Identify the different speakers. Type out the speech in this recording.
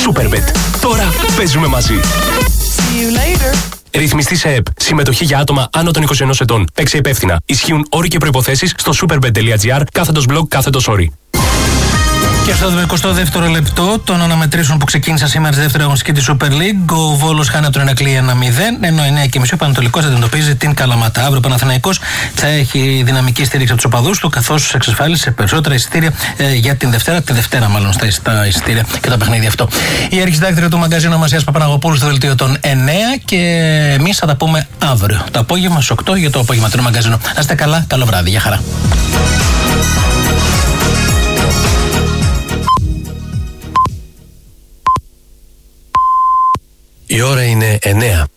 Speaker 1: Superbet. Τώρα παίζουμε μαζί. Ρυθμιστή σε ΕΠ. Συμμετοχή για άτομα άνω των 21 ετών. Παίξε υπεύθυνα. Ισχύουν όροι και προϋποθέσεις στο superbet.gr/blog/όροι.
Speaker 2: Και στο 22ο λεπτό των αναμετρήσεων που ξεκίνησαν σήμερα στη δεύτερη αγωνιστική της Super League, ο Βόλος χάνει από τον Ηρακλή 1-0, ενώ 9:30 ο Πανατολικός αντιμετωπίζει την Καλαμάτα. Αύριο ο Παναθηναϊκός θα έχει δυναμική στήριξη από τους οπαδούς του, καθώς εξασφάλισε περισσότερα εισιτήρια για την Δευτέρα. Τη Δευτέρα, μάλλον, στα εισιτήρια και το παιχνίδι αυτό. Η αρχισυντάκτρια του μαγκαζίνου Αμασίας Παπαναγοπούλου στο δελτίο των 9 και εμείς θα τα πούμε αύριο το απόγευμα στις 8 για το απογευματινό μαγκαζίνο. Να είστε καλά, καλό βράδυ, για χαρά.
Speaker 1: Η ώρα είναι 9.